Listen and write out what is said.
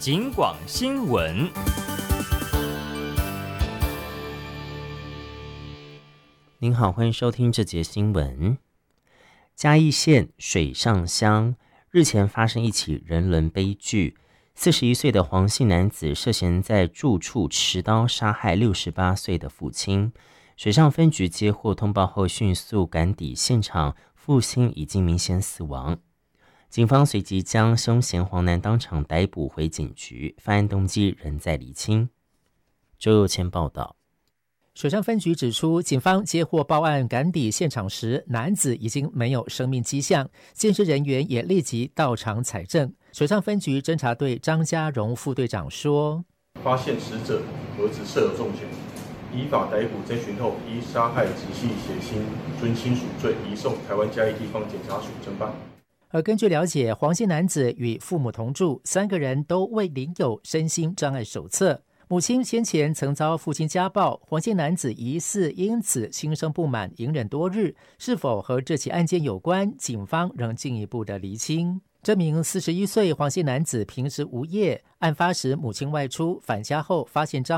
警广新闻。 您好，欢迎收听这节新闻。嘉义县水上乡日前发生一起人伦悲剧，41岁的黄姓男子涉嫌在住处持刀杀害68岁的父亲。水上分局接获通报后，迅速赶抵现场，父亲已经明显死亡。警方随即将凶嫌黄男当场逮捕回警局，犯案动机仍在厘清。周佑谦报道。 水上分局指出，警方接获报案赶抵现场时，男子已经没有生命迹象，监视人员也立即到场采证。水上分局侦查队张家荣副队长说： 发现死者儿子设有重嫌，依法逮捕侦讯后，依杀害直系血亲尊亲属罪移送台湾嘉义地方检察署侦办。 而根据了解，黄姓男子与父母同住，3个人都未领有身心障碍手册。母亲先前曾遭父亲家暴，黄姓男子疑似因此心生不满，隐忍多日，是否和这起案件有关？警方仍进一步的厘清。这名41岁黄姓男子平时无业，案发时母亲外出返家后发现丈